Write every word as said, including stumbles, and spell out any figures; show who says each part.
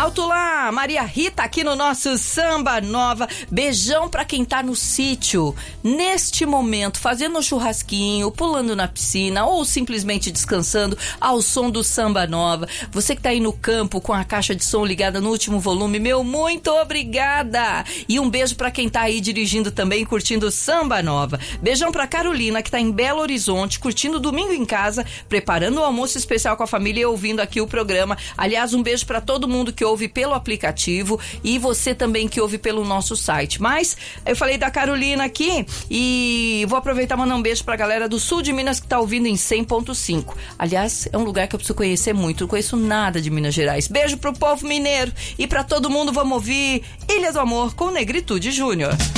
Speaker 1: Alto lá, Maria Rita aqui no nosso Samba Nova. Beijão pra quem tá no sítio, neste momento, fazendo um churrasquinho, pulando na piscina ou simplesmente descansando ao som do Samba Nova. Você que tá aí no campo com a caixa de som ligada no último volume, meu, muito obrigada! E um beijo pra quem tá aí dirigindo também, curtindo o Samba Nova. Beijão pra Carolina, que tá em Belo Horizonte, curtindo domingo em casa, preparando o almoço especial com a família e ouvindo aqui o programa. Aliás, um beijo pra todo mundo que ouve pelo aplicativo e você também que ouve pelo nosso site. Mas eu falei da Carolina aqui e vou aproveitar e mandar um beijo pra galera do sul de Minas que tá ouvindo em cem ponto cinco. Aliás, é um lugar que eu preciso conhecer muito, não conheço nada de Minas Gerais. Beijo pro povo mineiro e pra todo mundo, vamos ouvir Ilha do Amor com Negritude Júnior.